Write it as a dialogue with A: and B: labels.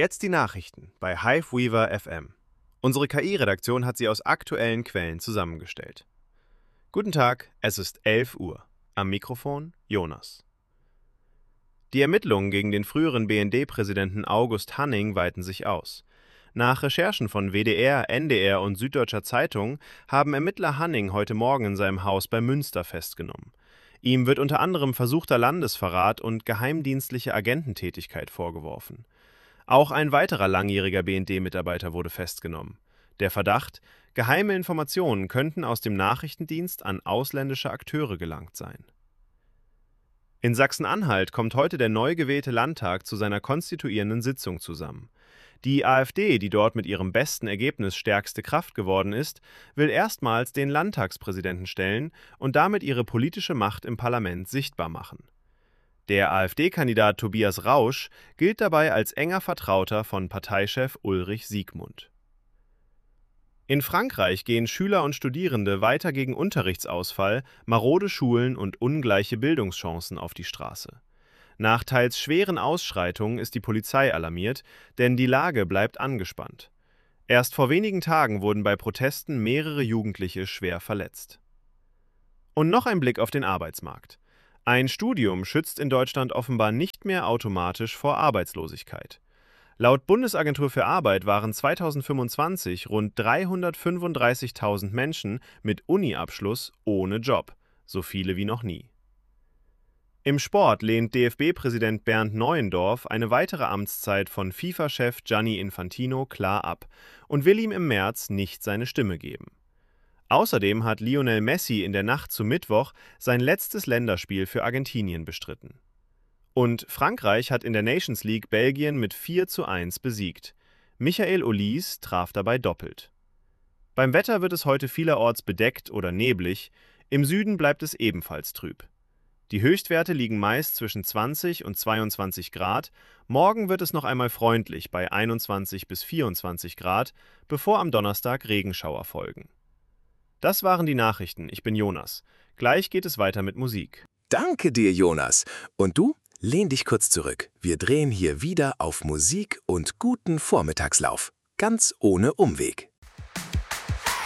A: Jetzt die Nachrichten bei Hiveweaver FM. Unsere KI-Redaktion hat sie aus aktuellen Quellen zusammengestellt. Guten Tag, es ist 11 Uhr. Am Mikrofon Jonas. Die Ermittlungen gegen den früheren BND-Präsidenten August Hanning weiten sich aus. Nach Recherchen von WDR, NDR und Süddeutscher Zeitung haben Ermittler Hanning heute Morgen in seinem Haus bei Münster festgenommen. Ihm wird unter anderem versuchter Landesverrat und geheimdienstliche Agententätigkeit vorgeworfen. Auch ein weiterer langjähriger BND-Mitarbeiter wurde festgenommen. Der Verdacht: geheime Informationen könnten aus dem Nachrichtendienst an ausländische Akteure gelangt sein. In Sachsen-Anhalt kommt heute der neu gewählte Landtag zu seiner konstituierenden Sitzung zusammen. Die AfD, die dort mit ihrem besten Ergebnis stärkste Kraft geworden ist, will erstmals den Landtagspräsidenten stellen und damit ihre politische Macht im Parlament sichtbar machen. Der AfD-Kandidat Tobias Rausch gilt dabei als enger Vertrauter von Parteichef Ulrich Siegmund. In Frankreich gehen Schüler und Studierende weiter gegen Unterrichtsausfall, marode Schulen und ungleiche Bildungschancen auf die Straße. Nach teils schweren Ausschreitungen ist die Polizei alarmiert, denn die Lage bleibt angespannt. Erst vor wenigen Tagen wurden bei Protesten mehrere Jugendliche schwer verletzt. Und noch ein Blick auf den Arbeitsmarkt. Ein Studium schützt in Deutschland offenbar nicht mehr automatisch vor Arbeitslosigkeit. Laut Bundesagentur für Arbeit waren 2025 rund 335.000 Menschen mit Uni-Abschluss ohne Job, so viele wie noch nie. Im Sport lehnt DFB-Präsident Bernd Neuendorf eine weitere Amtszeit von FIFA-Chef Gianni Infantino klar ab und will ihm im März nicht seine Stimme geben. Außerdem hat Lionel Messi in der Nacht zu Mittwoch sein letztes Länderspiel für Argentinien bestritten. Und Frankreich hat in der Nations League Belgien mit 4:1 besiegt. Michael Olise traf dabei doppelt. Beim Wetter wird es heute vielerorts bedeckt oder neblig, im Süden bleibt es ebenfalls trüb. Die Höchstwerte liegen meist zwischen 20 und 22 Grad, morgen wird es noch einmal freundlich bei 21 bis 24 Grad, bevor am Donnerstag Regenschauer folgen. Das waren die Nachrichten, ich bin Jonas. Gleich geht es weiter mit Musik.
B: Danke dir, Jonas. Und du? Lehn dich kurz zurück. Wir drehen hier wieder auf Musik und guten Vormittagslauf. Ganz ohne Umweg.